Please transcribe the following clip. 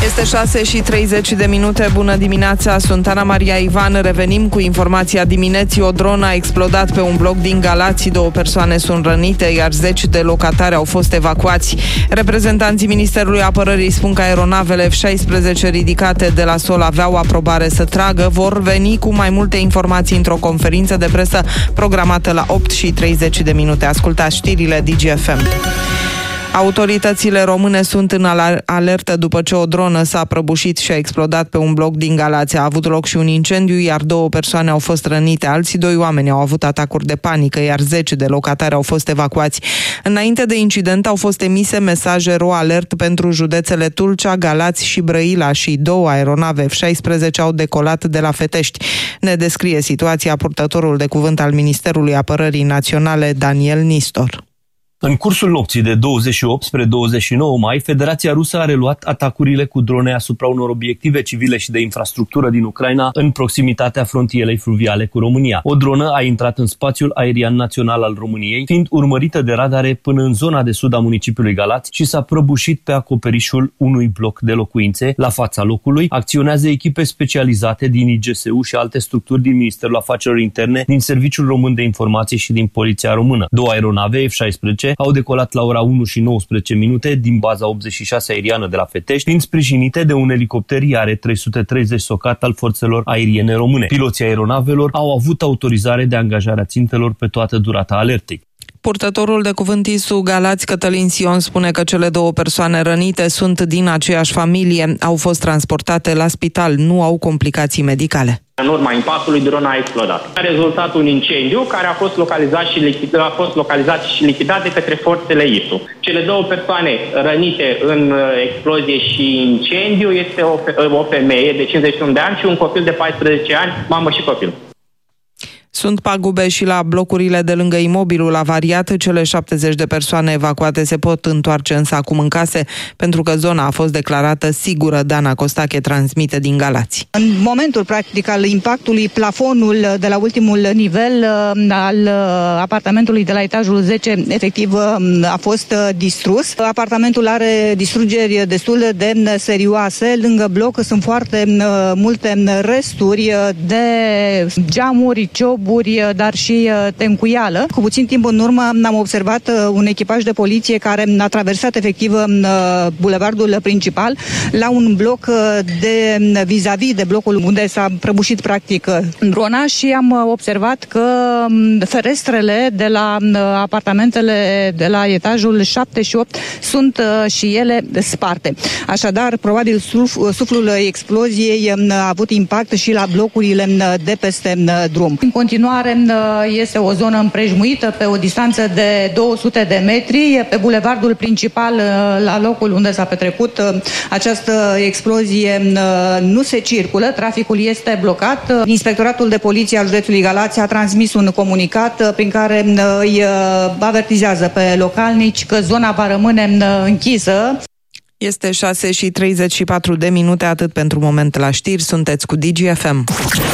Este 6:30. Bună dimineața, sunt Ana Maria Ivan. Revenim cu informația dimineții. O dronă a explodat pe un bloc din Galați. 2 persoane sunt rănite, iar 10 de locatari au fost evacuați. Reprezentanții Ministerului Apărării spun că aeronavele F-16 ridicate de la sol aveau aprobare să tragă. Vor veni cu mai multe informații într-o conferință de presă programată la 8:30. Ascultați știrile DGFM. Autoritățile române sunt în alertă după ce o dronă s-a prăbușit și a explodat pe un bloc din Galați. A avut loc și un incendiu, iar 2 persoane au fost rănite. Alții 2 oameni au avut atacuri de panică, iar 10 de locatari au fost evacuați. Înainte de incident au fost emise mesaje ro-alert pentru județele Tulcea, Galați și Brăila și 2 aeronave F-16 au decolat de la Fetești. Ne descrie situația purtătorul de cuvânt al Ministerului Apărării Naționale, Daniel Nistor. În cursul nopții de 28 spre 29 mai, Federația Rusă a reluat atacurile cu drone asupra unor obiective civile și de infrastructură din Ucraina în proximitatea frontierei fluviale cu România. O dronă a intrat în spațiul aerian național al României, fiind urmărită de radare până în zona de sud a municipiului Galați și s-a prăbușit pe acoperișul unui bloc de locuințe. La fața locului acționează echipe specializate din IGSU și alte structuri din Ministerul Afacerilor Interne, din Serviciul Român de Informații și din Poliția Română. 2 aeronave F-16 au decolat la ora 1:19 din baza 86 aeriană de la Fetești, fiind sprijinite de un elicopter Iare 330 Socat al forțelor aeriene române. Piloții aeronavelor au avut autorizare de angajare a țintelor pe toată durata alertei. Purtătorul de cuvânt ISU Galați, Cătălin Sion, spune că cele 2 persoane rănite sunt din aceeași familie, au fost transportate la spital, nu au complicații medicale. În urma impactului, drona a explodat. A rezultat un incendiu care a fost localizat și lichidat de către forțele ISU. Cele 2 persoane rănite în explozie și incendiu este o femeie de 51 de ani și un copil de 14 ani, mamă și copil. Sunt pagube și la blocurile de lângă imobilul avariat. Cele 70 de persoane evacuate se pot întoarce însă acum în case, pentru că zona a fost declarată sigură. Dana Costache transmite din Galați. În momentul practic al impactului, plafonul de la ultimul nivel al apartamentului de la etajul 10 efectiv a fost distrus. Apartamentul are distrugeri destul de serioase. Lângă bloc sunt foarte multe resturi de geamuri, cioburi, dar și tencuială. Cu puțin timp în urmă am observat un echipaj de poliție care a traversat efectiv bulevardul principal la un bloc de vis-a-vis de blocul unde s-a prăbușit practic drona și am observat că ferestrele de la apartamentele de la etajul 7 și 8 sunt și ele sparte. Așadar, probabil suflul exploziei a avut impact și la blocurile de peste drum. În continuare este o zonă împrejmuită pe o distanță de 200 de metri. Pe bulevardul principal, la locul unde s-a petrecut această explozie, nu se circulă, traficul este blocat. Inspectoratul de poliție al județului Galați a transmis un comunicat prin care îi avertizează pe localnici că zona va rămâne închisă. Este 6:34, atât pentru moment la știri, sunteți cu DGFM.